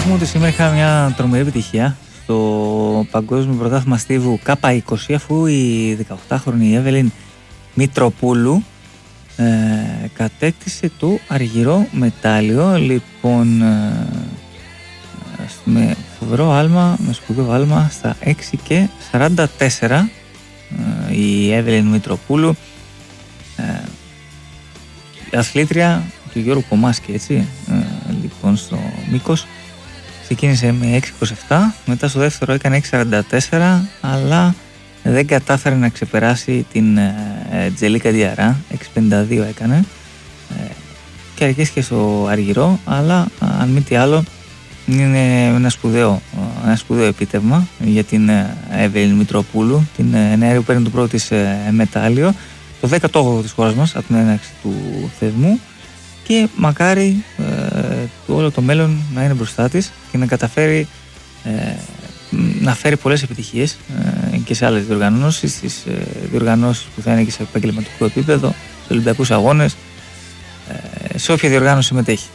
πούμε ότι σήμερα είχα μια τρομερή επιτυχία στο Παγκόσμιο Πρωτάθλημα Στίβου K20, αφού η 18χρονη Εύελιν Μητροπούλου κατέκτησε το αργυρό μετάλλιο. Λοιπόν, με φοβερό άλμα, με σπουδαίο άλμα στα 6:44 η Εύελιν Μητροπούλου, αθλήτρια του Γιώργου Κομάσκη, έτσι, λοιπόν, στο μήκος. Ξεκίνησε με 6:27, μετά στο δεύτερο έκανε 6:44, αλλά δεν κατάφερε να ξεπεράσει την Τζελίκα Διαρά. 6:52 έκανε και αρκέστηκε στο αργυρό, αλλά αν μη τι άλλο είναι ένα σπουδαίο επίτευγμα για την Εύελιν Μητροπούλου, την νεαρή που παίρνει το πρώτο της μετάλλιο, το 18ο της χώρας μας από την έναρξη του θεσμού, και μακάρι όλο το μέλλον να είναι μπροστά της και να καταφέρει να φέρει πολλές επιτυχίες και σε άλλες διοργανώσεις, στις διοργανώσεις που θα είναι και σε επαγγελματικό επίπεδο, στους Ολυμπιακούς Αγώνες, σε όποια διοργάνωση συμμετέχει.